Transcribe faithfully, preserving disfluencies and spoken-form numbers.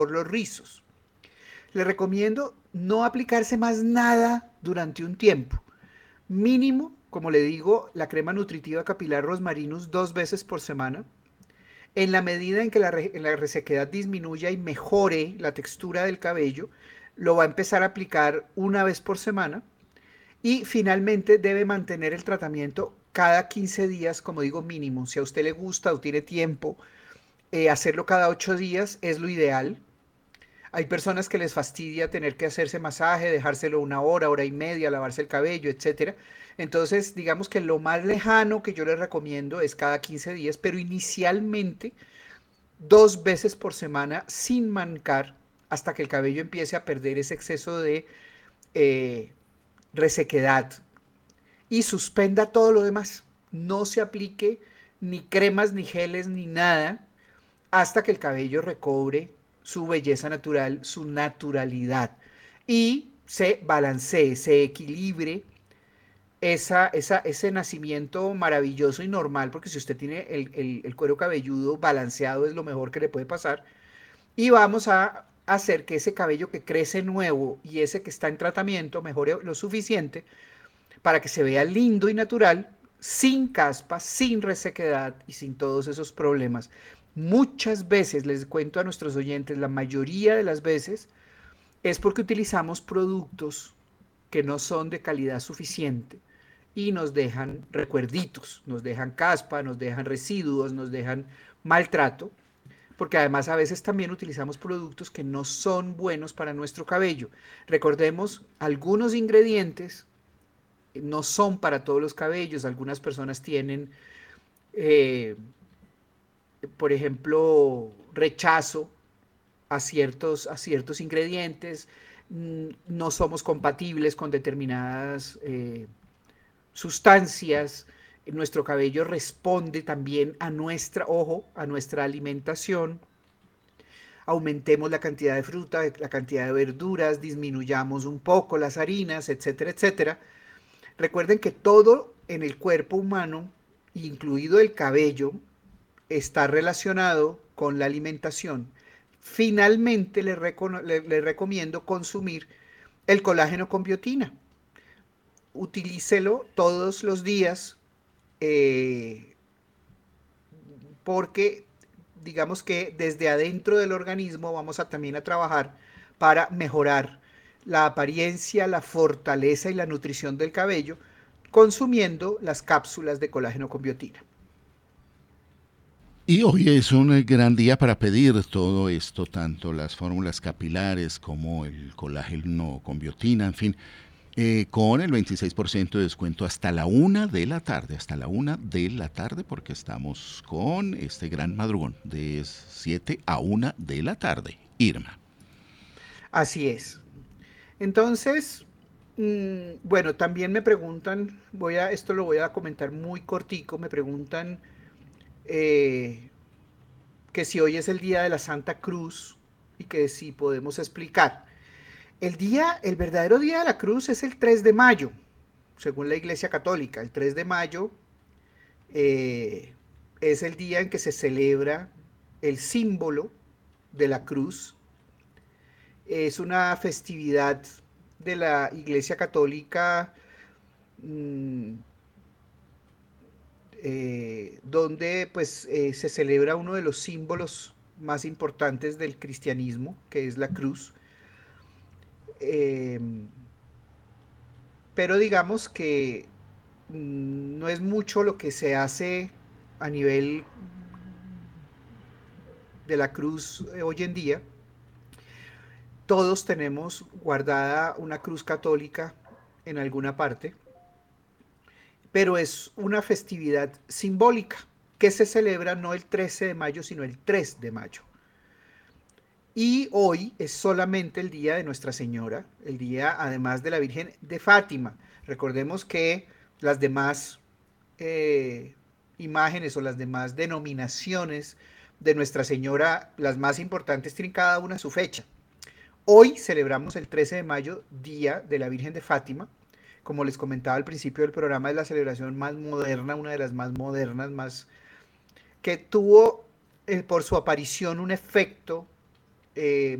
los rizos. Le recomiendo no aplicarse más nada durante un tiempo. Mínimo, como le digo, la crema nutritiva capilar Rosmarinus dos veces por semana. En la medida en que la, re- la resequedad disminuya y mejore la textura del cabello, lo va a empezar a aplicar una vez por semana. Y finalmente debe mantener el tratamiento cada quince días, como digo, mínimo. Si a usted le gusta o tiene tiempo, eh, hacerlo cada ocho días es lo ideal. Hay personas que les fastidia tener que hacerse masaje, dejárselo una hora, hora y media, lavarse el cabello, etcétera. Entonces, digamos que lo más lejano que yo les recomiendo es cada quince días, pero inicialmente dos veces por semana sin mancar hasta que el cabello empiece a perder ese exceso de eh, resequedad y suspenda todo lo demás. No se aplique ni cremas, ni geles, ni nada hasta que el cabello recobre su belleza natural, su naturalidad y se balancee, se equilibre esa, esa, ese nacimiento maravilloso y normal, porque si usted tiene el, el, el cuero cabelludo balanceado es lo mejor que le puede pasar, y vamos a hacer que ese cabello que crece nuevo y ese que está en tratamiento mejore lo suficiente para que se vea lindo y natural, sin caspa, sin resequedad y sin todos esos problemas. Muchas veces, les cuento a nuestros oyentes, la mayoría de las veces es porque utilizamos productos que no son de calidad suficiente y nos dejan recuerditos, nos dejan caspa, nos dejan residuos, nos dejan maltrato, porque además a veces también utilizamos productos que no son buenos para nuestro cabello. Recordemos, algunos ingredientes no son para todos los cabellos. Algunas personas tienen, eh, por ejemplo, rechazo a ciertos, a ciertos ingredientes. Mm, no somos compatibles con determinadas eh, sustancias. Nuestro cabello responde también a nuestra, ojo, a nuestra alimentación. Aumentemos la cantidad de fruta, la cantidad de verduras, disminuyamos un poco las harinas, etcétera, etcétera. Recuerden que todo en el cuerpo humano, incluido el cabello, está relacionado con la alimentación. Finalmente le, reco- le- le recomiendo consumir el colágeno con biotina. Utilícelo todos los días eh, porque digamos que desde adentro del organismo vamos a también a trabajar para mejorar la apariencia, la fortaleza y la nutrición del cabello consumiendo las cápsulas de colágeno con biotina. Y hoy es un eh, gran día para pedir todo esto, tanto las fórmulas capilares como el colágeno con biotina, en fin, eh, con el veintiséis por ciento de descuento hasta la una de la tarde, hasta la una de la tarde, porque estamos con este gran madrugón de siete a una de la tarde. Irma. Así es. Entonces, mmm, bueno, también me preguntan, voy a, esto lo voy a comentar muy cortico, me preguntan eh, que si hoy es el día de la Santa Cruz y que si podemos explicar. El día, el verdadero día de la cruz es el tres de mayo, según la Iglesia Católica. El tres de mayo eh, es el día en que se celebra el símbolo de la cruz. Es una festividad de la Iglesia Católica mmm, eh, donde pues eh, se celebra uno de los símbolos más importantes del cristianismo, que es la cruz. Eh, pero digamos que mm, no es mucho lo que se hace a nivel de la cruz eh, hoy en día. Todos tenemos guardada una cruz católica en alguna parte, pero es una festividad simbólica que se celebra no el trece de mayo, sino el tres de mayo. Y hoy es solamente el día de Nuestra Señora, el día además de la Virgen de Fátima. Recordemos que las demás eh, imágenes o las demás denominaciones de Nuestra Señora, las más importantes, tienen cada una su fecha. Hoy celebramos el trece de mayo, Día de la Virgen de Fátima. Como les comentaba al principio del programa, es la celebración más moderna, una de las más modernas, más que tuvo eh, por su aparición un efecto eh,